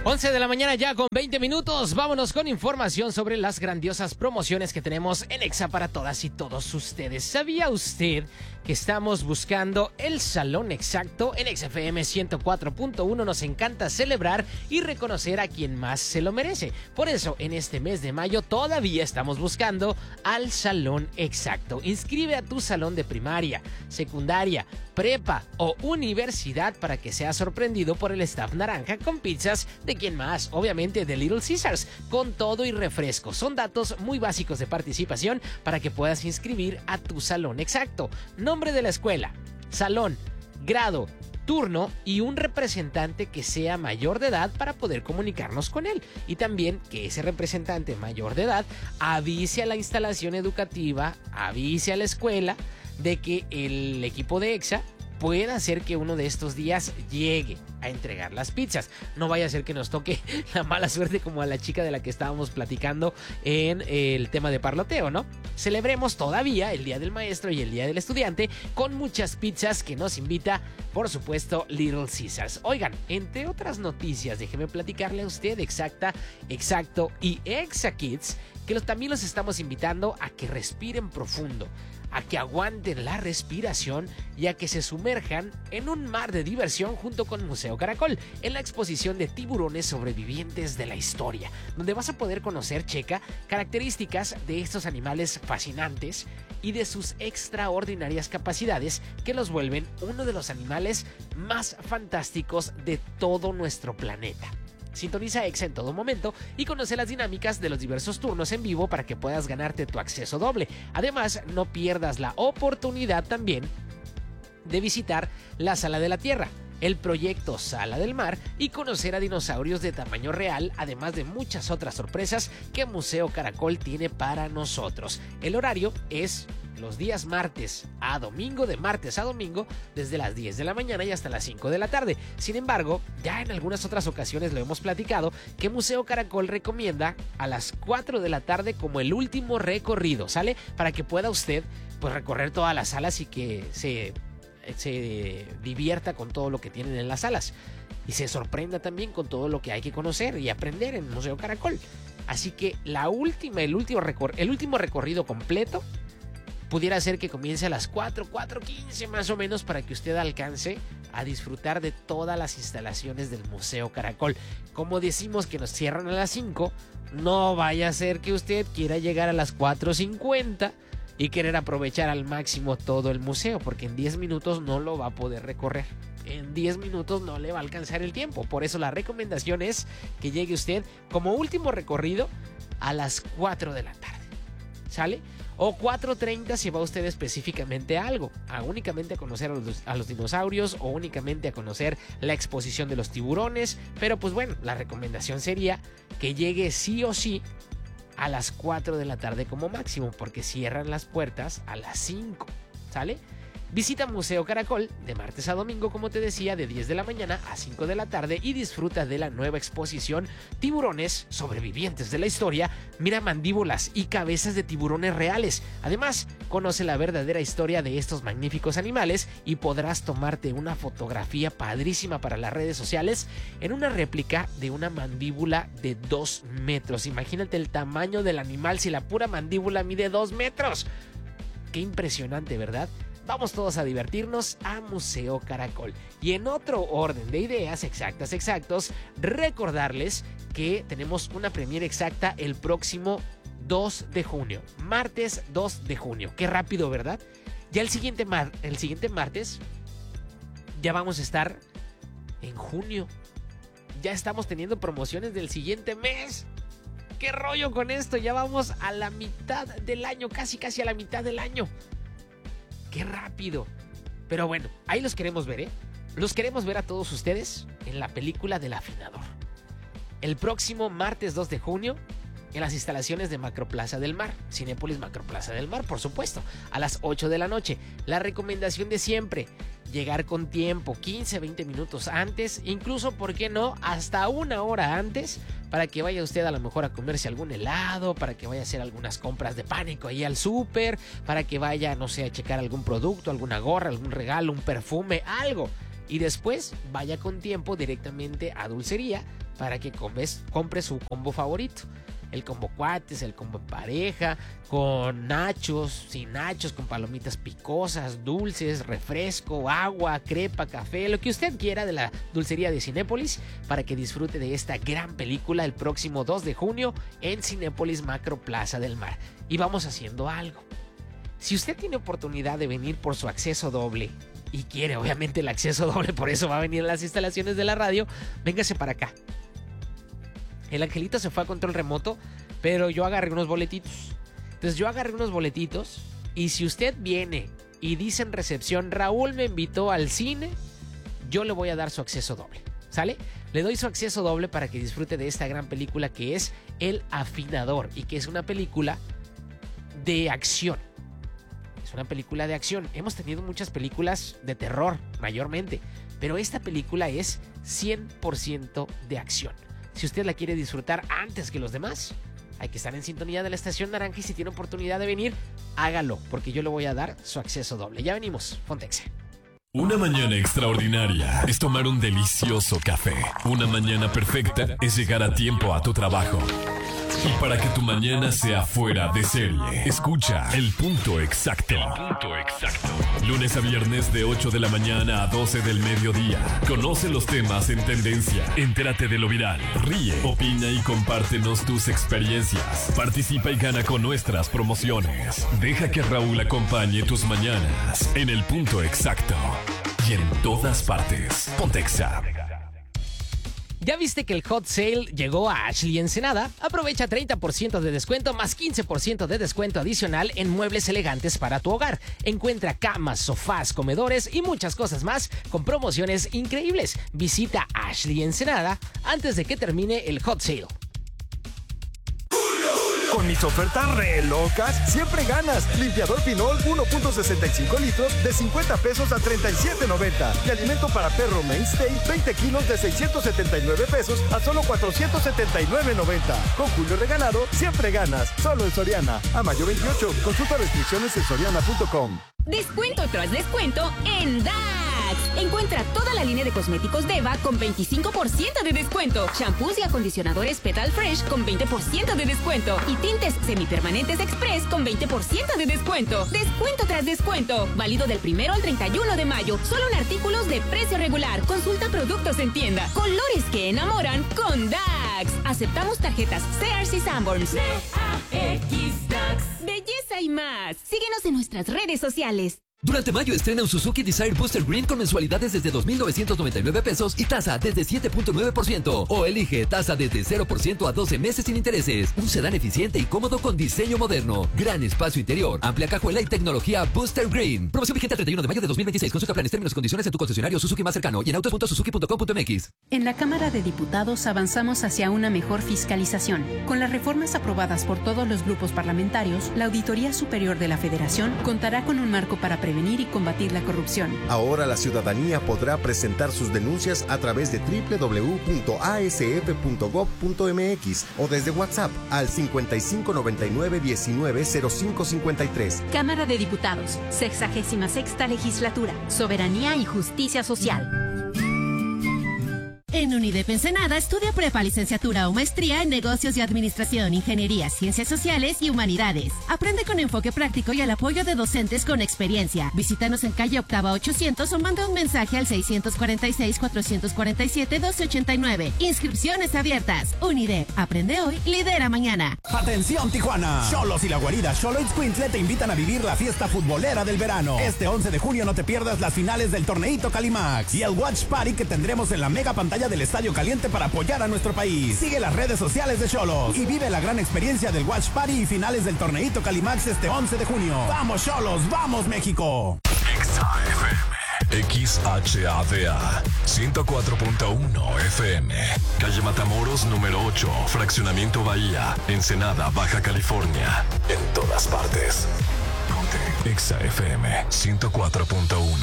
11 de la mañana ya con 20 minutos. Vámonos con información sobre las grandiosas promociones que tenemos en Exa para todas y todos ustedes. ¿Sabía usted que estamos buscando el salón exacto? En XFM 104.1 nos encanta celebrar y reconocer a quien más se lo merece. Por eso, en este mes de mayo todavía estamos buscando al salón exacto. Inscribe a tu salón de primaria, secundaria, prepa o universidad para que seas sorprendido por el staff naranja con pizzas de quien más, obviamente de Little Caesars, con todo y refresco. Son datos muy básicos de participación para que puedas inscribir a tu salón exacto. Nombre de la escuela, salón, grado, turno y un representante que sea mayor de edad para poder comunicarnos con él. Y también que ese representante mayor de edad avise a la instalación educativa, avise a la escuela de que el equipo de Exa puede hacer que uno de estos días llegue a entregar las pizzas. No vaya a ser que nos toque la mala suerte como a la chica de la que estábamos platicando en el tema de parloteo, ¿no? Celebremos todavía el Día del Maestro y el Día del Estudiante con muchas pizzas que nos invita, por supuesto, Little Caesars. Oigan, entre otras noticias, déjeme platicarle a usted Exacto y Exa Kids, que también los estamos invitando a que respiren profundo, a que aguanten la respiración y a que se sumerjan en un mar de diversión junto con Museo Caracol en la exposición de tiburones sobrevivientes de la historia, donde vas a poder conocer, checa, características de estos animales fascinantes y de sus extraordinarias capacidades que los vuelven uno de los animales más fantásticos de todo nuestro planeta. Sintoniza Exa en todo momento y conoce las dinámicas de los diversos turnos en vivo para que puedas ganarte tu acceso doble. Además, no pierdas la oportunidad también de visitar la Sala de la Tierra, el proyecto Sala del Mar y conocer a dinosaurios de tamaño real, además de muchas otras sorpresas que Museo Caracol tiene para nosotros. El horario es los días martes a domingo, desde las 10 de la mañana y hasta las 5 de la tarde. Sin embargo, ya en algunas otras ocasiones lo hemos platicado, que Museo Caracol recomienda a las 4 de la tarde como el último recorrido, ¿sale? Para que pueda usted pues recorrer todas las salas y que se divierta con todo lo que tienen en las salas y se sorprenda también con todo lo que hay que conocer y aprender en Museo Caracol. Así que el último recorrido completo pudiera ser que comience a las 4:15 más o menos, para que usted alcance a disfrutar de todas las instalaciones del Museo Caracol. Como decimos que nos cierran a las 5, no vaya a ser que usted quiera llegar a las 4:50 y querer aprovechar al máximo todo el museo, porque en 10 minutos no lo va a poder recorrer. En 10 minutos no le va a alcanzar el tiempo. Por eso la recomendación es que llegue usted como último recorrido a las 4 de la tarde. ¿Sale? O 4:30 si va usted específicamente a algo, únicamente a conocer a los dinosaurios o únicamente a conocer la exposición de los tiburones. Pero pues bueno, la recomendación sería que llegue sí o sí a las 4 de la tarde como máximo, porque cierran las puertas a las 5, ¿sale? Visita Museo Caracol de martes a domingo, como te decía, de 10 de la mañana a 5 de la tarde y disfruta de la nueva exposición Tiburones sobrevivientes de la historia. Mira mandíbulas y cabezas de tiburones reales. Además, conoce la verdadera historia de estos magníficos animales y podrás tomarte una fotografía padrísima para las redes sociales en una réplica de una mandíbula de 2 metros. Imagínate el tamaño del animal si la pura mandíbula mide 2 metros. Qué impresionante, ¿verdad? Vamos todos a divertirnos a Museo Caracol. Y en otro orden de ideas exactos, recordarles que tenemos una premiere exacta el próximo 2 de junio. Martes 2 de junio. Qué rápido, ¿verdad? Ya el siguiente martes ya vamos a estar en junio. Ya estamos teniendo promociones del siguiente mes. ¿Qué rollo con esto? Ya vamos a la mitad del año, casi a la mitad del año. ¡Qué rápido! Pero bueno, ahí los queremos ver, ¿eh? Los queremos ver a todos ustedes en la película del afinador. El próximo martes 2 de junio, en las instalaciones de Macroplaza del Mar. Cinépolis Macroplaza del Mar, por supuesto. A las 8 de la noche. La recomendación de siempre: llegar con tiempo, 15-20 minutos antes, incluso, ¿por qué no?, hasta 1 hora antes, para que vaya usted a lo mejor a comerse algún helado, para que vaya a hacer algunas compras de pánico ahí al súper, para que vaya, no sé, a checar algún producto, alguna gorra, algún regalo, un perfume, algo y después vaya con tiempo directamente a dulcería para que compre su combo favorito. El combo cuates, el combo pareja, con nachos, sin nachos, con palomitas picosas, dulces, refresco, agua, crepa, café, lo que usted quiera de la dulcería de Cinépolis para que disfrute de esta gran película el próximo 2 de junio en Cinépolis Macro Plaza del Mar. Y vamos haciendo algo. Si usted tiene oportunidad de venir por su acceso doble y quiere obviamente el acceso doble, por eso va a venir a las instalaciones de la radio, véngase para acá. El Angelito se fue a control remoto, pero yo agarré unos boletitos. Entonces yo agarré unos boletitos y si usted viene y dice en recepción, Raúl me invitó al cine, yo le voy a dar su acceso doble, ¿sale? Le doy su acceso doble para que disfrute de esta gran película que es El Afinador y que es una película de acción. Es una película de acción. Hemos tenido muchas películas de terror, mayormente, pero esta película es 100% de acción. Si usted la quiere disfrutar antes que los demás, hay que estar en sintonía de la Estación Naranja y si tiene oportunidad de venir, hágalo, porque yo le voy a dar su acceso doble. Ya venimos, Pontexa. Una mañana extraordinaria es tomar un delicioso café. Una mañana perfecta es llegar a tiempo a tu trabajo. Y para que tu mañana sea fuera de serie, escucha El Punto Exacto. Lunes a viernes de 8 de la mañana a 12 del mediodía. Conoce los temas en tendencia. Entérate de lo viral. Ríe, opina y compártenos tus experiencias. Participa y gana con nuestras promociones. Deja que Raúl acompañe tus mañanas en El Punto Exacto. Y en todas partes. Pontexa. ¿Ya viste que el Hot Sale llegó a Ashley Ensenada? Aprovecha 30% de descuento más 15% de descuento adicional en muebles elegantes para tu hogar. Encuentra camas, sofás, comedores y muchas cosas más con promociones increíbles. Visita Ashley Ensenada antes de que termine el Hot Sale. Con mis ofertas re locas, siempre ganas. Limpiador Pinol 1.65 litros de 50 pesos a 37.90. Y alimento para perro Mainstay 20 kilos de 679 pesos a solo 479.90. Con Julio regalado, siempre ganas. Solo en Soriana. A mayo 28. Consulta restricciones en soriana.com. Descuento tras descuento en DAX. Encuentra toda la línea de cosméticos Deva con 25% de descuento. Shampoos y acondicionadores Petal Fresh con 20% de descuento. Y tintes semipermanentes Express con 20% de descuento. Descuento tras descuento. Válido del 1 al 31 de mayo. Solo en artículos de precio regular. Consulta productos en tienda. Colores que enamoran con DAX. Aceptamos tarjetas Sears y Sanborns. DAX. Belleza y más. Síguenos en nuestras redes sociales. Durante mayo estrena un Suzuki Desire Booster Green con mensualidades desde 2,999 pesos y tasa desde 7.9%. O elige tasa desde 0% a 12 meses sin intereses. Un sedán eficiente y cómodo con diseño moderno. Gran espacio interior, amplia cajuela y tecnología Booster Green. Promoción vigente el 31 de mayo de 2026. Consulta planes, términos y condiciones en tu concesionario Suzuki más cercano y en autos.suzuki.com.mx. En la Cámara de Diputados avanzamos hacia una mejor fiscalización. Con las reformas aprobadas por todos los grupos parlamentarios, la Auditoría Superior de la Federación contará con un marco para prevenir y combatir la corrupción. Ahora la ciudadanía podrá presentar sus denuncias a través de www.asf.gov.mx o desde WhatsApp al 5599-190553. Cámara de Diputados, 66ª Legislatura, Soberanía y Justicia Social. En UNIDEP Ensenada estudia prepa, licenciatura o maestría en negocios y administración, ingeniería, ciencias sociales y humanidades. Aprende con enfoque práctico y el apoyo de docentes con experiencia. Visítanos en calle Octava 800 o manda un mensaje al 646-447-1289. Inscripciones abiertas. UNIDEP. Aprende hoy, lidera mañana. Atención Tijuana. Xolos y la guarida Xolo Ixcuintle te invitan a vivir la fiesta futbolera del verano. Este 11 de junio no te pierdas las finales del torneito Calimax y el Watch Party que tendremos en la mega pantalla del Estadio Caliente para apoyar a nuestro país. Sigue las redes sociales de Xolos y vive la gran experiencia del Watch Party y finales del torneito Calimax este 11 de junio. ¡Vamos Xolos! ¡Vamos México! XHADA 104.1 FM. Calle Matamoros número 8, Fraccionamiento Bahía, Ensenada, Baja California. En todas partes. Ponte XFM 104.1.